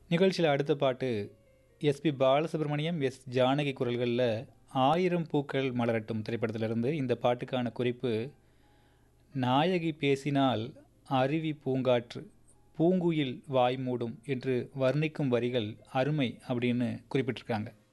நிகழ்ச்சியில் அடுத்த பாட்டு எஸ்பி பாலசுப்ரமணியம், எஸ் ஜானகி குரல்களில் ஆயிரம் பூக்கள் மலரட்டும் திரைப்படத்திலிருந்து. இந்த பாட்டுக்கான குறிப்பு, நாயகி பேசினால் அருவி பூங்காற்று பூங்குயில் வாய் மூடும் என்று வர்ணிக்கும் வரிகள் அருமை அப்படின்னு குறிப்பிட்டிருக்காங்க.